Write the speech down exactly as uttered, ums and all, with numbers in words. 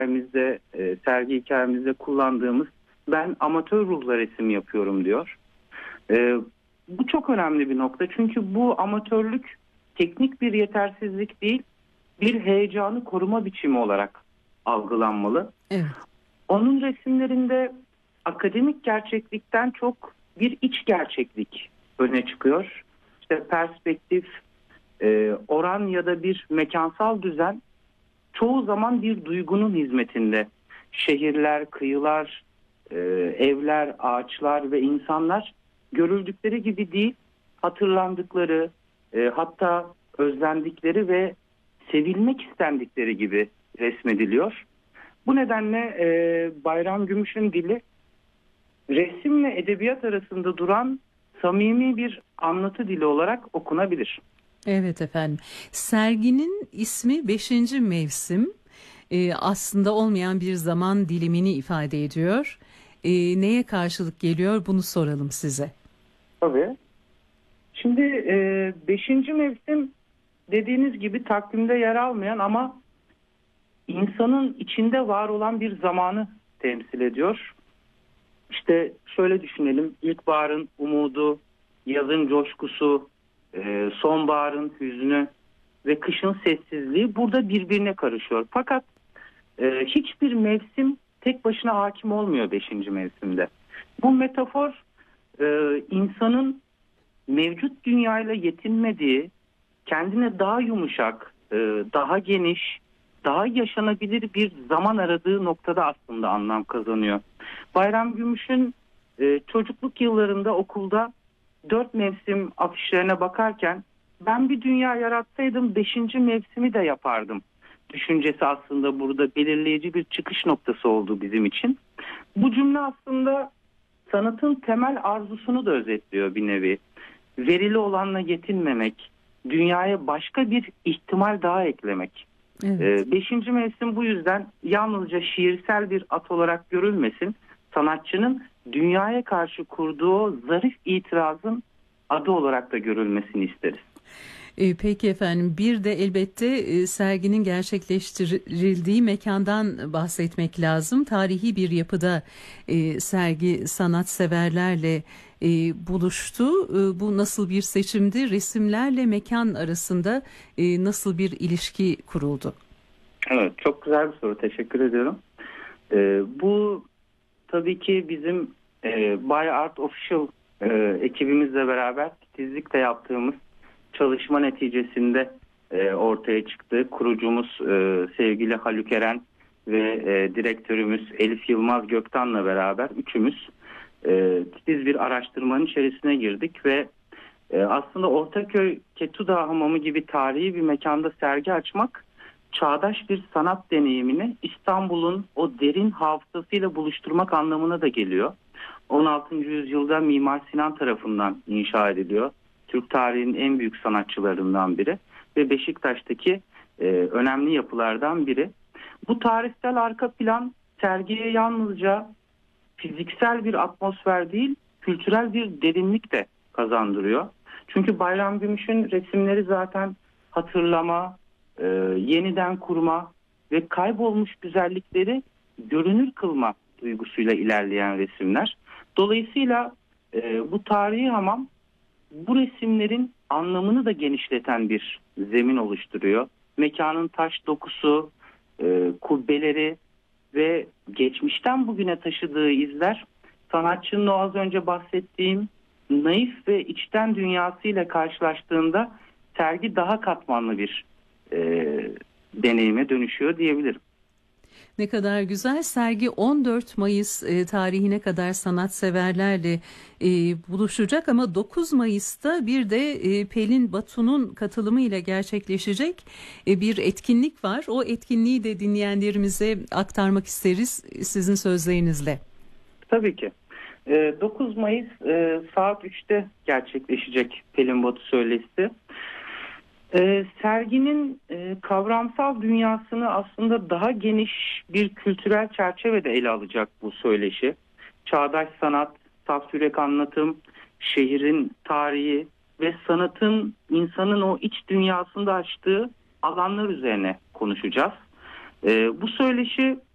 hikayemizde, e, sergi hikayemizde kullandığımız ben amatör ruhla resim yapıyorum diyor. E, bu çok önemli bir nokta çünkü bu amatörlük teknik bir yetersizlik değil, bir heyecanı koruma biçimi olarak algılanmalı. Evet. Onun resimlerinde akademik gerçeklikten çok bir iç gerçeklik öne çıkıyor. İşte perspektif, e, oran ya da bir mekansal düzen çoğu zaman bir duygunun hizmetinde. Şehirler, kıyılar, e, evler, ağaçlar ve insanlar görüldükleri gibi değil, hatırlandıkları, e, hatta özlendikleri ve sevilmek istendikleri gibi resmediliyor. Bu nedenle e, Bayram Gümüş'ün dili resimle edebiyat arasında duran samimi bir anlatı dili olarak okunabilir. Evet efendim. Serginin ismi beşinci mevsim. Ee, aslında olmayan bir zaman dilimini ifade ediyor. Ee, neye karşılık geliyor bunu soralım size. Tabii. Şimdi e, beşinci mevsim dediğiniz gibi takvimde yer almayan ama insanın içinde var olan bir zamanı temsil ediyor. İşte şöyle düşünelim, ilkbaharın umudu, yazın coşkusu, e, sonbaharın hüznü ve kışın sessizliği burada birbirine karışıyor. Fakat e, hiçbir mevsim tek başına hakim olmuyor beşinci mevsimde. Bu metafor e, insanın mevcut dünyayla yetinmediği, kendine daha yumuşak, e, daha geniş, daha yaşanabilir bir zaman aradığı noktada aslında anlam kazanıyor. Bayram Gümüş'ün e, çocukluk yıllarında okulda dört mevsim afişlerine bakarken ben bir dünya yaratsaydım beşinci mevsimi de yapardım düşüncesi aslında burada belirleyici bir çıkış noktası oldu bizim için. Bu cümle aslında sanatın temel arzusunu da özetliyor bir nevi. Verili olanla yetinmemek, dünyaya başka bir ihtimal daha eklemek. Evet. Ee, beşinci mevsim bu yüzden yalnızca şiirsel bir at olarak görülmesin, sanatçının dünyaya karşı kurduğu o zarif itirazın adı olarak da görülmesini isteriz. E, Peki efendim, bir de elbette e, serginin gerçekleştirildiği mekandan bahsetmek lazım. Tarihi bir yapıda e, sergi sanatseverlerle e, buluştu. E, bu nasıl bir seçimdi? Resimlerle mekan arasında e, nasıl bir ilişki kuruldu? Evet, çok güzel bir soru. Teşekkür ediyorum. Ee, bu tabii ki bizim e, Bay Art Official e, ekibimizle beraber titizlikle yaptığımız çalışma neticesinde e, ortaya çıktı. Kurucumuz e, sevgili Haluk Eren ve e, direktörümüz Elif Yılmaz Göktan'la beraber üçümüz e, titiz bir araştırmanın içerisine girdik ve e, aslında Ortaköy Ketudağ Hamamı gibi tarihi bir mekanda sergi açmak çağdaş bir sanat deneyimini İstanbul'un o derin hafızasıyla buluşturmak anlamına da geliyor. on altıncı yüzyılda Mimar Sinan tarafından inşa ediliyor. Türk tarihinin en büyük sanatçılarından biri ve Beşiktaş'taki e, önemli yapılardan biri. Bu tarihsel arka plan sergiye yalnızca fiziksel bir atmosfer değil, kültürel bir derinlik de kazandırıyor. Çünkü Bayram Gümüş'ün resimleri zaten hatırlama, e, yeniden kurma ve kaybolmuş güzellikleri görünür kılma duygusuyla ilerleyen resimler. Dolayısıyla e, bu tarihi hamam bu resimlerin anlamını da genişleten bir zemin oluşturuyor. Mekanın taş dokusu, e, kubbeleri ve geçmişten bugüne taşıdığı izler sanatçının o az önce bahsettiğim naif ve içten dünyasıyla karşılaştığında sergi daha katmanlı bir e, deneyime dönüşüyor diyebilirim. Ne kadar güzel. Sergi on dört Mayıs e, tarihine kadar sanatseverlerle e, buluşacak ama dokuz Mayıs'ta bir de e, Pelin Batu'nun katılımıyla gerçekleşecek e, bir etkinlik var. O etkinliği de dinleyenlerimize aktarmak isteriz sizin sözlerinizle. Tabii ki. E, dokuz Mayıs e, saat üçte gerçekleşecek Pelin Batu söyleşisi. Ee, serginin e, kavramsal dünyasını aslında daha geniş bir kültürel çerçevede ele alacak bu söyleşi. Çağdaş sanat, saf yürek anlatım, şehrin tarihi ve sanatın insanın o iç dünyasında açtığı alanlar üzerine konuşacağız. Ee, bu söyleşi